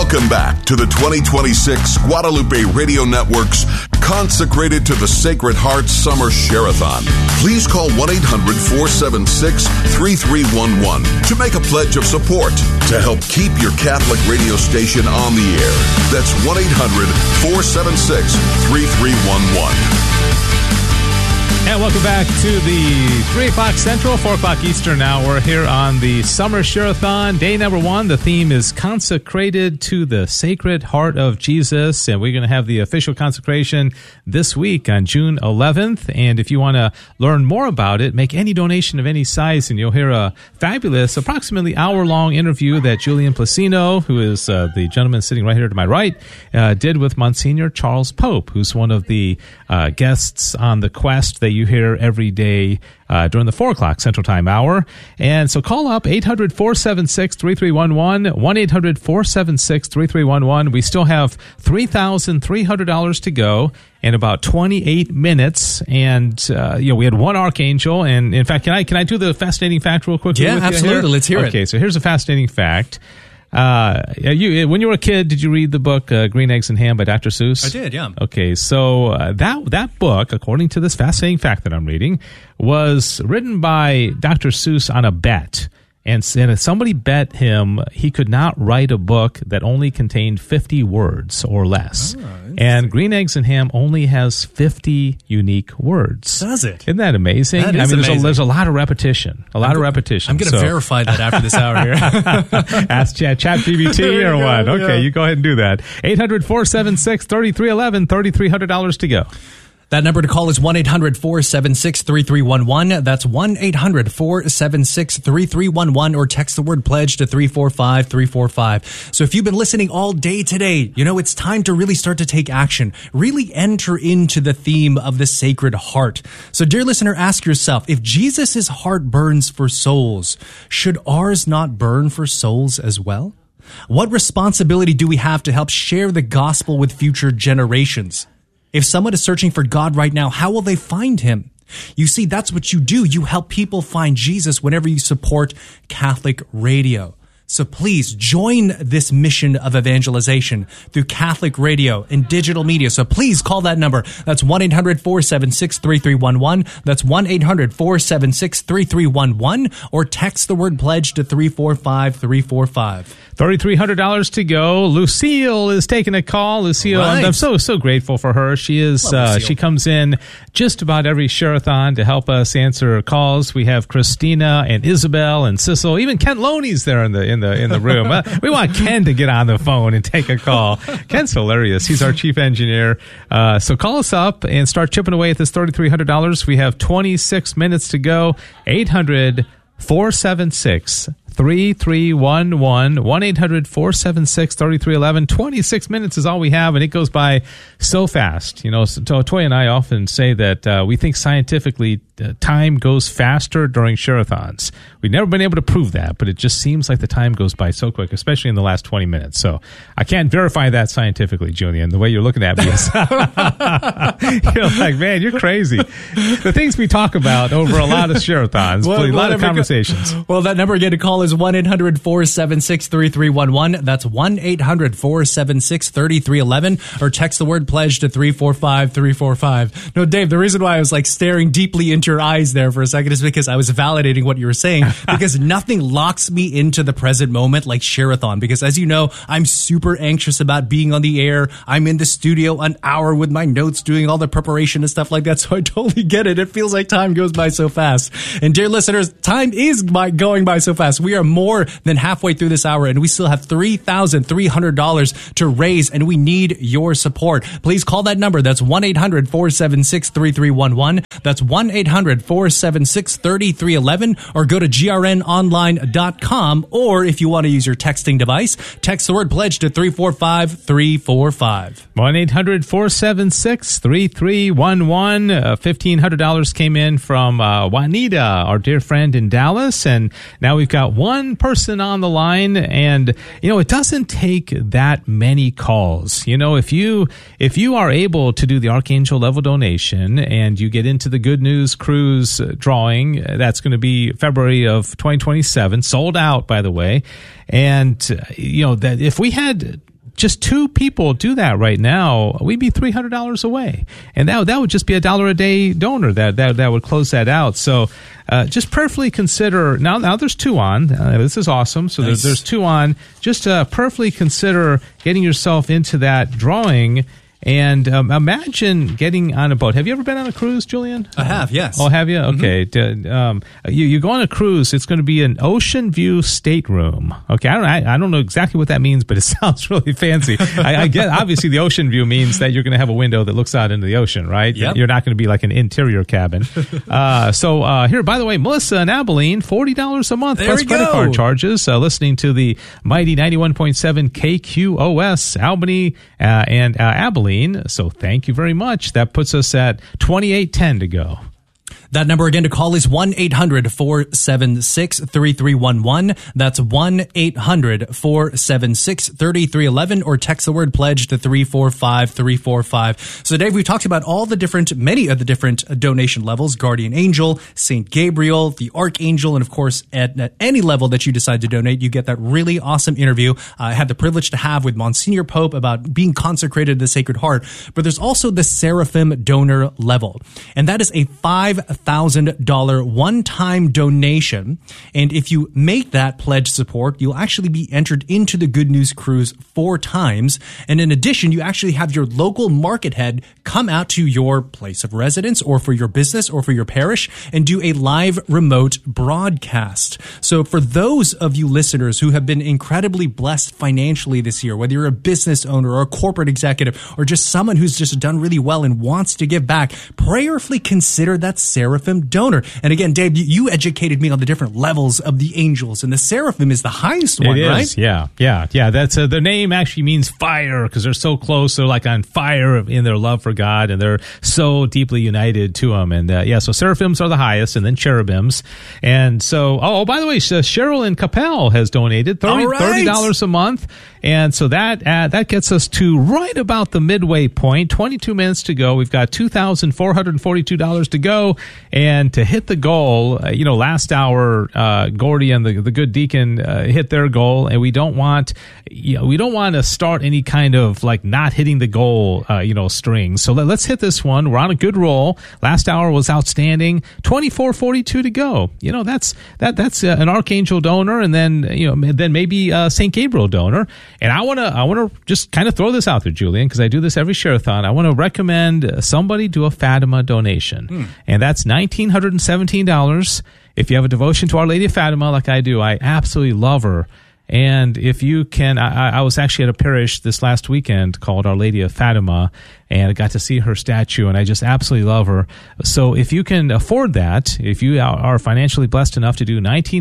Welcome back to the 2026 Guadalupe Radio Network's Consecrated to the Sacred Heart Summer Share-a-thon. Please call 1-800-476-3311 to make a pledge of support to help keep your Catholic radio station on the air. That's 1-800-476-3311. And welcome back to the 3 o'clock Central, 4 o'clock Eastern hour here on the Summer Share-a-thon. Day number 1, the theme is Consecrated to the Sacred Heart of Jesus. And we're going to have the official consecration this week on June 11th. And if you want to learn more about it, make any donation of any size, and you'll hear a fabulous, approximately hour-long interview that Julian Placino, who is the gentleman sitting right here to my right, did with Monsignor Charles Pope, who's one of the guests on the Quest that you hear every day during the 4 o'clock Central Time hour. And so call up 800-476-3311, 1-800-476-3311. We still have $3,300 to go in about 28 minutes. And, we had one archangel. And in fact, can I do the fascinating fact real quickly? Yeah, absolutely. Let's hear it. Okay, so here's a fascinating fact. When you were a kid, did you read the book Green Eggs and Ham by Dr. Seuss? I did, yeah. Okay, so that book, according to this fascinating fact that I'm reading, was written by Dr. Seuss on a bet. And if somebody bet him he could not write a book that only contained 50 words or less. And Green Eggs and Ham only has 50 unique words. Does it? Isn't that amazing? That is amazing. There's a lot of repetition. I'm going to verify that after this hour here. Ask ChatGPT or what? Okay, you go ahead and do that. 800-476-3311, $3,300 to go. That number to call is 1-800-476-3311. That's 1-800-476-3311, or text the word pledge to 345-345. So if you've been listening all day today, it's time to really start to take action. Really enter into the theme of the Sacred Heart. So dear listener, ask yourself, if Jesus' heart burns for souls, should ours not burn for souls as well? What responsibility do we have to help share the gospel with future generations? If someone is searching for God right now, how will they find him? You see, that's what you do. You help people find Jesus whenever you support Catholic radio. So please join this mission of evangelization through Catholic radio and digital media. So please call that number. That's 1-800-476-3311. That's 1-800-476-3311. Or text the word pledge to 345-345. $3,300 to go. Lucille is taking a call. Lucille, right. I'm so grateful for her. She is. She comes in just about every share-a-thon to help us answer calls. We have Christina and Isabel and Sissel. Even Ken Loney's there in the room. We want Ken to get on the phone and take a call. Ken's hilarious. He's our chief engineer. So call us up and start chipping away at this $3,300. We have 26 minutes to go. 800-476-3311, 1-800-476-3311. 26 minutes is all we have, and it goes by so fast. So Toy and I often say that we think scientifically time goes faster during share-a-thons. We've never been able to prove that, but it just seems like the time goes by so quick, especially in the last 20 minutes. So I can't verify that scientifically, Julian. The way you're looking at me is you're like, man, you're crazy. The things we talk about over a lot of share-a-thons, a lot of conversations. Well, that number again to call is 1-800-476-3311. That's 1-800-476-3311, or text the word pledge to 345-345. No, Dave, the reason why I was staring deeply into your eyes there for a second is because I was validating what you were saying, because nothing locks me into the present moment like share-a-thon, because as you know, I'm super anxious about being on the air. I'm in the studio an hour with my notes doing all the preparation and stuff like that, so I totally get it. It feels like time goes by so fast. And dear listeners, time is going by so fast. We are more than halfway through this hour, and we still have $3,300 to raise, and we need your support. Please call that number. That's 1-800-476-3311. That's 1-800-476-3311, or go to grnonline.com, or if you want to use your texting device, text the word pledge to 345-345. 1-800-476-3311. $1,500 came in from Juanita, our dear friend in Dallas, and now we've got one person on the line, and it doesn't take that many calls. If you are able to do the Archangel level donation and you get into the Good News Cruise drawing, that's going to be February of 2027, sold out, by the way. And that if we had just 2 people do that right now, we'd be $300 away. And that would just be $1 a day donor that would close that out. So just prayerfully consider, now there's 2 on. This is awesome. So nice. there's 2 on. Just prayerfully consider getting yourself into that drawing. And imagine getting on a boat. Have you ever been on a cruise, Julian? I have, yes. Oh, have you? Okay. You go on a cruise. It's going to be an ocean view stateroom. Okay. I don't know exactly what that means, but it sounds really fancy. I get, obviously the ocean view means that you're going to have a window that looks out into the ocean, right? Yep. You're not going to be like an interior cabin. So here, by the way, Melissa in Abilene, $40 a month there plus credit go. card charges. Listening to the mighty 91.7 KQOS Albany and Abilene. So thank you very much. That puts us at 2810 to go. That number again to call is 1-800-476-3311. That's 1-800-476-3311, or text the word pledge to 345-345. So Dave, we talked about many of the different donation levels: Guardian Angel, St. Gabriel, the Archangel, and of course at any level that you decide to donate, you get that really awesome interview I had the privilege to have with Monsignor Pope about being consecrated to the Sacred Heart. But there's also the Seraphim donor level, and that is a $5,000 one-time donation. And if you make that pledge support, you'll actually be entered into the Good News Cruise 4 times. And in addition, you actually have your local market head come out to your place of residence or for your business or for your parish and do a live remote broadcast. So for those of you listeners who have been incredibly blessed financially this year, whether you're a business owner or a corporate executive or just someone who's just done really well and wants to give back, prayerfully consider that Seraphim donor. And again, Dave, you educated me on the different levels of the angels, and the Seraphim is the highest one, right? Yeah. That's their name actually means fire because they're so close. They're like on fire in their love for God, and they're so deeply united to Him. And so Seraphims are the highest, and then cherubims. And so, by the way, Cheryl in Capel has donated $30 a month. And so that gets us to right about the midway point. 22 minutes to go. We've got $2,442 to go. And to hit the goal, last hour, Gordy and the good deacon hit their goal, and we don't want to start any kind of like not hitting the goal, string. So let's hit this one. We're on a good roll. Last hour was outstanding. 2442 to go. That's an Archangel donor, and then maybe St. Gabriel donor. And I want to just kind of throw this out there, Julian, because I do this every Share-a-thon. I want to recommend somebody do a Fatima donation, and that's $1,917. If you have a devotion to Our Lady of Fatima, like I do, I absolutely love her. And if you can, I was actually at a parish this last weekend called Our Lady of Fatima, and I got to see her statue, and I just absolutely love her. So if you can afford that, if you are financially blessed enough to do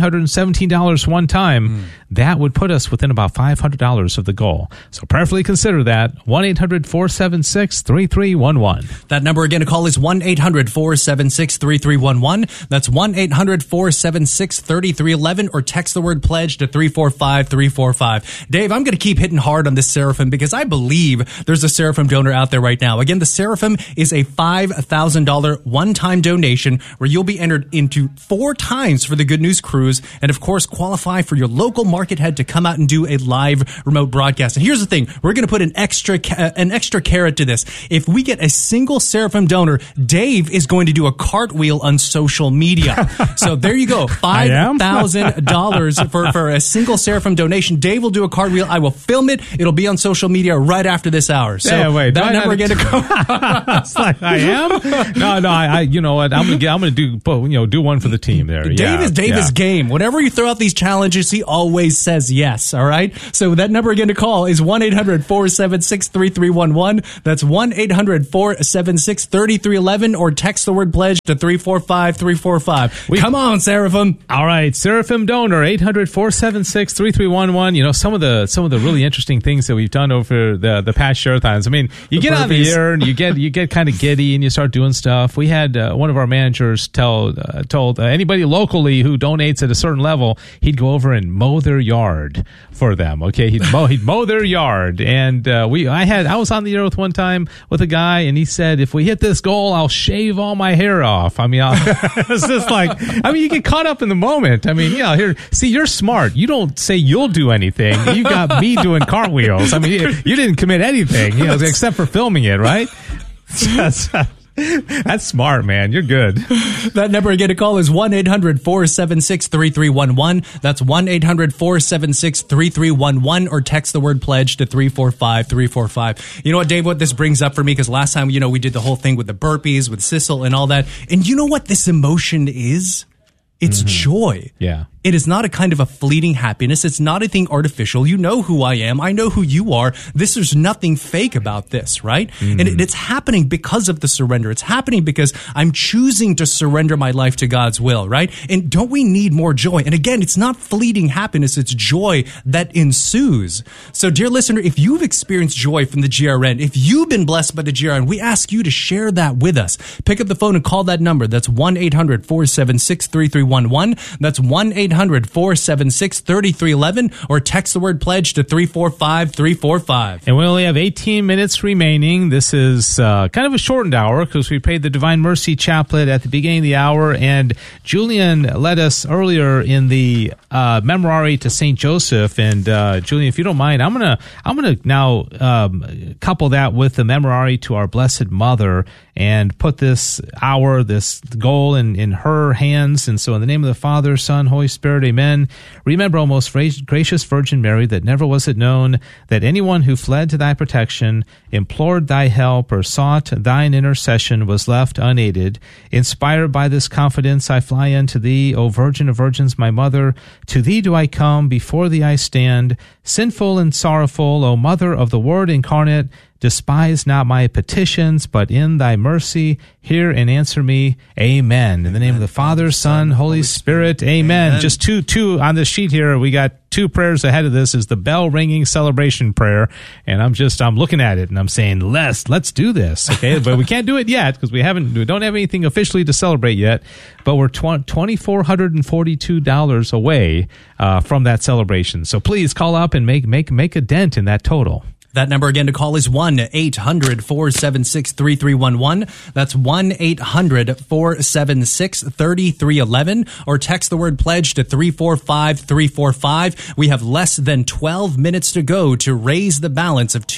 $1,917 one time, that would put us within about $500 of the goal. So prayerfully consider that. 1-800-476-3311. That number again to call is 1-800-476-3311. That's 1-800-476-3311, or text the word pledge to 345-345. Dave, I'm going to keep hitting hard on this Seraphim because I believe there's a Seraphim donor out there right now. Again, the Seraphim is a $5,000 one-time donation where you'll be entered into 4 times for the Good News Cruise, and of course qualify for your local market head to come out and do a live remote broadcast. And here's the thing, we're going to put an extra carrot to this. If we get a single Seraphim donor, Dave is going to do a cartwheel on social media. So there you go, $5,000 for a single Seraphim donation. Dave will do a cartwheel. I will film it. It'll be on social media right after this hour. So that number again to go. It's like, I am? No, I you know what? I'm gonna do one for the team there. Dave is game. Whenever you throw out these challenges, he always says yes. All right. So that number again to call is 1-800-476-3311. That's 1-800-476-3311, or text the word pledge to 345-345. Come on, Seraphim. All right, Seraphim donor 800-476-3311. Some of the really interesting things that we've done over the past Share-a-thons. I mean, you get on of year, and you get kind of giddy, and you start doing stuff. We had one of our managers told anybody locally who donates at a certain level, he'd go over and mow their yard for them. Okay, he'd mow their yard, and I was on the air with one time with a guy, and he said, if we hit this goal, I'll shave all my hair off. I mean, it's just like, I mean, you get caught up in the moment. I mean, yeah, here, see, you're smart. You don't say you'll do anything. You got me doing cartwheels. I mean, you didn't commit anything, except for filming it, right? That's smart, man. You're good. That number again to call is 1-800-476-3311. That's 1-800-476-3311, or text the word pledge to 345-345. You know what, Dave, what this brings up for me, because last time, we did the whole thing with the burpees, with Sissel and all that. And you know what this emotion is? It's joy. Yeah. It is not a kind of a fleeting happiness. It's not a thing artificial. You know who I am. I know who you are. There's nothing fake about this, right? And it's happening because of the surrender. It's happening because I'm choosing to surrender my life to God's will, right? And don't we need more joy? And again, it's not fleeting happiness. It's joy that ensues. So, dear listener, if you've experienced joy from the GRN, if you've been blessed by the GRN, we ask you to share that with us. Pick up the phone and call that number. That's 1-800-476-3311. That's 1-800-476-3311, or text the word pledge to 345-345. And we only have 18 minutes remaining. This is kind of a shortened hour because we prayed the Divine Mercy Chaplet at the beginning of the hour, and Julian led us earlier in the Memorare to St. Joseph. And Julian, if you don't mind, I'm gonna now couple that with the Memorare to our Blessed Mother and put this goal in her hands. And so in the name of the Father, Son, Holy Spirit, amen. Remember, O most gracious Virgin Mary, that never was it known that anyone who fled to thy protection, implored thy help, or sought thine intercession was left unaided. Inspired by this confidence, I fly unto thee, O Virgin of Virgins, my Mother. To thee do I come, before thee I stand, sinful and sorrowful, O Mother of the Word incarnate. Despise not my petitions, but in thy mercy hear and answer me. Amen. In the name of the Father, Son, Holy Spirit. Amen. Just two on this sheet here. We got two prayers ahead of this. Is the bell ringing celebration prayer, and I'm looking at it and I'm saying, let's do this. Okay, but we can't do it yet because we don't have anything officially to celebrate yet. But we're $2,442 away from that celebration. So please call up and make a dent in that total. That number again to call is 1-800-476-3311. That's 1-800-476-3311. Or text the word pledge to 345-345. We have less than 12 minutes to go to raise the balance of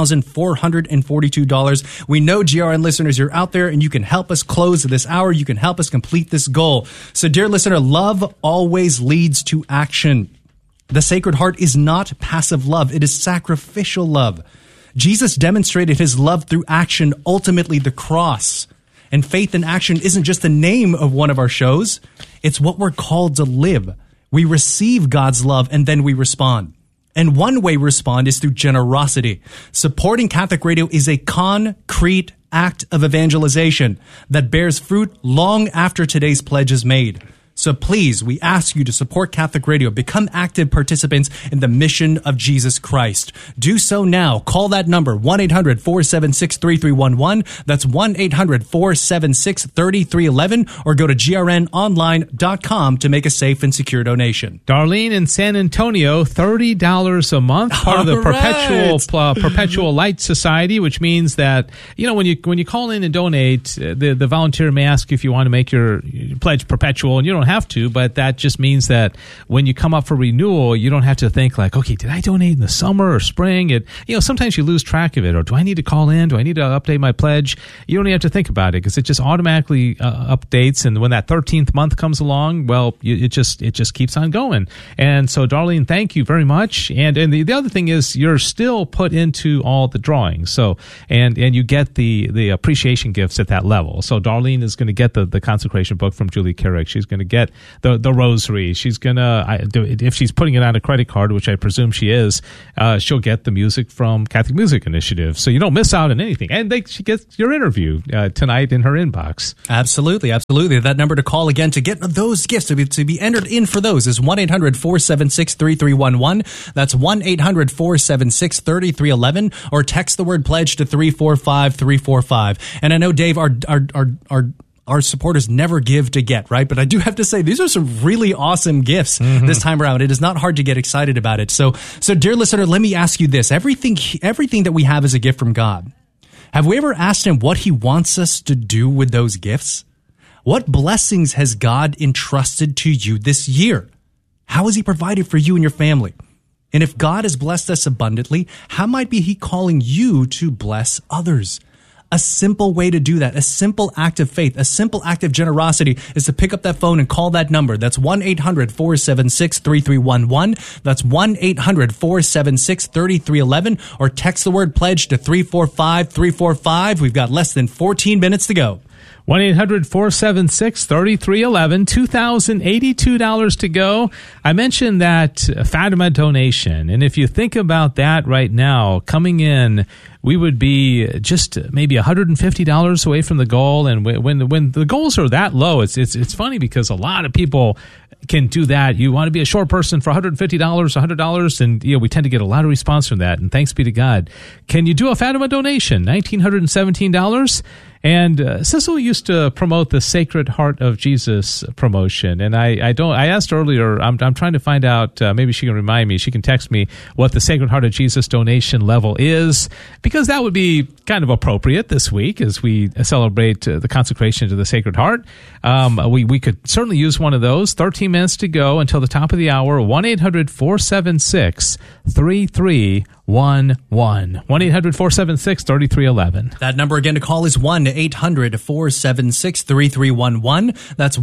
$2,442. We know, GRN listeners, you're out there and you can help us close this hour. You can help us complete this goal. So, dear listener, love always leads to action. The Sacred Heart is not passive love. It is sacrificial love. Jesus demonstrated his love through action, ultimately the cross. And Faith in Action isn't just the name of one of our shows. It's what we're called to live. We receive God's love and then we respond. And one way we respond is through generosity. Supporting Catholic Radio is a concrete act of evangelization that bears fruit long after today's pledge is made. So please, we ask you to support Catholic Radio. Become active participants in the mission of Jesus Christ. Do so now. Call that number, 1-800-476-3311. That's 1-800-476-3311. Or go to grnonline.com to make a safe and secure donation. Darlene in San Antonio, $30 a month, part of the Perpetual Light Society, which means that, when you call in and donate, the volunteer may ask if you want to make your pledge perpetual, and you don't have to, but that just means that when you come up for renewal, you don't have to think like, okay, did I donate in the summer or spring? Sometimes you lose track of it, or do I need to call in? Do I need to update my pledge? You don't even have to think about it because it just automatically updates, and when that 13th month comes along, well, it just keeps on going. And so, Darlene, thank you very much. And the other thing is you're still put into all the drawings. So and you get the appreciation gifts at that level. So Darlene is going to get the consecration book from Julie Carrick. She's going to get the rosary. She's going to, if she's putting it on a credit card, which I presume she is, she'll get the music from Catholic Music Initiative. So you don't miss out on anything. And she gets your interview tonight in her inbox. Absolutely. That number to call again to get those gifts, to be entered in for those, is 1-800-476-3311. That's 1-800-476-3311. Or text the word pledge to 345-345. And I know, Dave, our supporters never give to get, right? But I do have to say, these are some really awesome gifts this time around. It is not hard to get excited about it. So dear listener, let me ask you this. Everything that we have is a gift from God. Have we ever asked him what he wants us to do with those gifts? What blessings has God entrusted to you this year? How has he provided for you and your family? And if God has blessed us abundantly, how might be he calling you to bless others? A simple way to do that, a simple act of faith, a simple act of generosity is to pick up that phone and call that number. That's 1-800-476-3311. That's 1-800-476-3311. Or text the word pledge to 345-345. We've got less than 14 minutes to go. 1-800-476-3311, $2,082 to go. I mentioned that Fatima donation, and if you think about that right now, coming in, we would be just maybe $150 away from the goal. And when the goals are that low, it's funny because a lot of people can do that. You want to be a short person for $150, $100, and we tend to get a lot of response from that. And thanks be to God. Can you do a Fatima donation? $1,917. And Cecil used to promote the Sacred Heart of Jesus promotion, and I asked earlier. I'm trying to find out. Maybe she can remind me. She can text me what the Sacred Heart of Jesus donation level is, because that would be kind of appropriate this week as we celebrate the consecration to the Sacred Heart. We could certainly use one of those. 13 minutes to go until the top of the hour. 1-800-476-3311. 1-800-476-3311. That number again to call is 1-800-476-3311. That's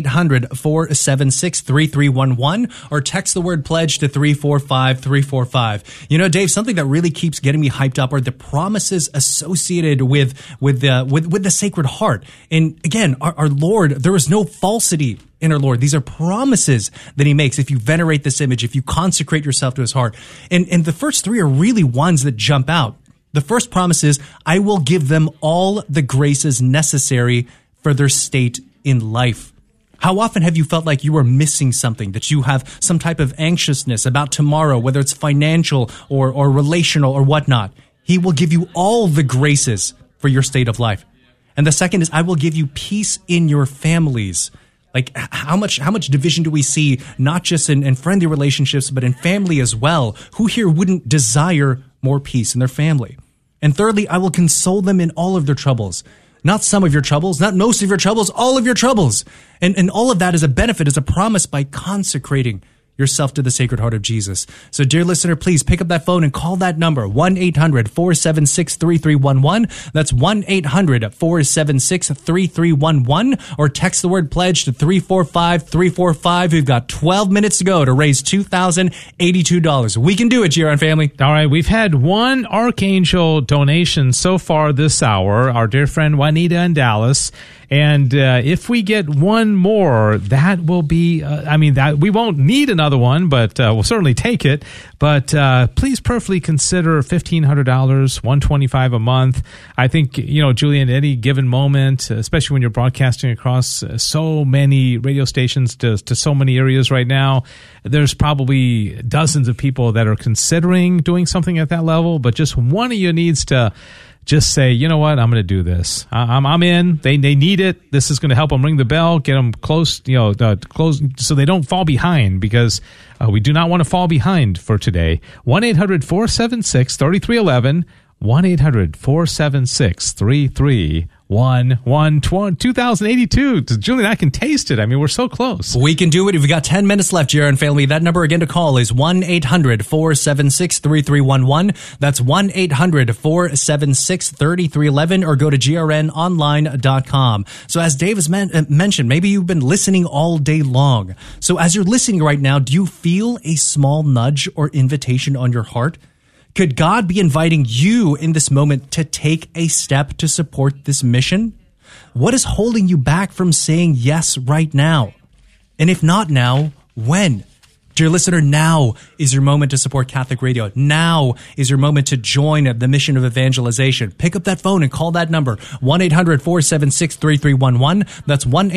1-800-476-3311. Or text the word pledge to 345-345. Dave, something that really keeps getting me hyped up are the promises associated with the Sacred Heart. And again, our Lord, there is no falsity in our Lord. These are promises that he makes if you venerate this image, if you consecrate yourself to his heart. And the first three are really ones that jump out. The first promise is, I will give them all the graces necessary for their state in life. How often have you felt like you were missing something, that you have some type of anxiousness about tomorrow, whether it's financial or relational or whatnot? He will give you all the graces for your state of life. And the second is, I will give you peace in your families. Like, how much division do we see, not just in friendly relationships, but in family as well? Who here wouldn't desire more peace in their family? And thirdly, I will console them in all of their troubles. Not some of your troubles, not most of your troubles, all of your troubles. And all of that is a benefit, is a promise by consecrating yourself to the Sacred Heart of Jesus. So, dear listener, please pick up that phone and call that number, 1-800-476-3311. That's 1-800-476-3311. Or text the word pledge to 345-345. We've got 12 minutes to go to raise $2,082. We can do it, Giron family. All right, we've had one Archangel donation so far this hour, our dear friend Juanita in Dallas. And if we get one more, that will be, that we won't need another one, but we'll certainly take it. But please prayerfully consider $1,500, $125 a month. I think, Julian, at any given moment, especially when you're broadcasting across so many radio stations to so many areas right now, there's probably dozens of people that are considering doing something at that level. But just one of you needs to just say, you know what, I'm going to do this. I'm in. They need it. This is going to help them ring the bell, get them close, close so they don't fall behind, because we do not want to fall behind for today. 1-800-476-3311. 1-800-476-3311. 2,082. Julian, I can taste it. We're so close. We can do it. We've got 10 minutes left, Giron family. That number again to call is 1-800-476-3311. That's 1-800-476-3311, or go to grnonline.com. So as Dave has mentioned, maybe you've been listening all day long. So as you're listening right now, do you feel a small nudge or invitation on your heart? Could God be inviting you in this moment to take a step to support this mission? What is holding you back from saying yes right now? And if not now, when? Dear listener, now is your moment to support Catholic Radio. Now is your moment to join the mission of evangelization. Pick up that phone and call that number, 1-800-476-3311. That's 1-800-476-3311.